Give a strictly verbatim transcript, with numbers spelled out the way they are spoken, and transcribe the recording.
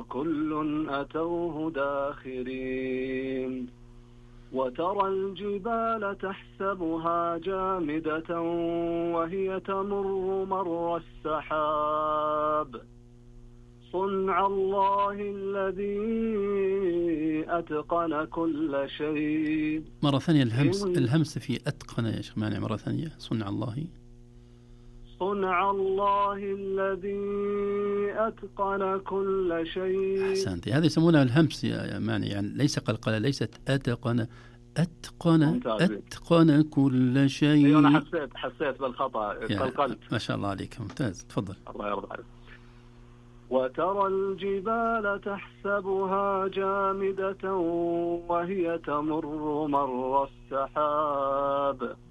وكل أتوه داخرين. وترى الجبال تحسبها جامدة وهي تمر مر السحاب صنع الله الذي أتقن كل شيء. مرة ثانية الهمس الهمس في أتقن يا شيخ مانع، مرة ثانية صنع الله صنع الله الذي أتقن كل شيء. أحسنت. هذا يسمونه الهمس يا مانع، يعني ليس قلقلة، ليست أتقن، أتقن ممتاز. أتقن كل شيء. أيوة أنا حسيت حسيت بالخطأ قلقلت. ما شاء الله عليك، ممتاز، تفضل. الله يرضى عليك. وترى الجبال تحسبها جامدة وهي تمر مر السحاب